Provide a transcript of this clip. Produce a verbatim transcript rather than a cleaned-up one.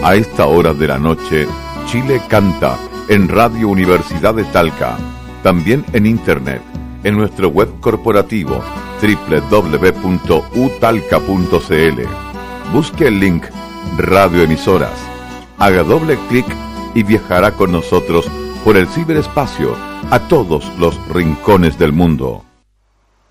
A esta hora de la noche, Chile canta en Radio Universidad de Talca. También en internet, en nuestro web corporativo doble u doble u doble u punto u talca punto c l. Busque el link Radio Emisoras. Haga doble clic y viajará con nosotros por el ciberespacio a todos los rincones del mundo.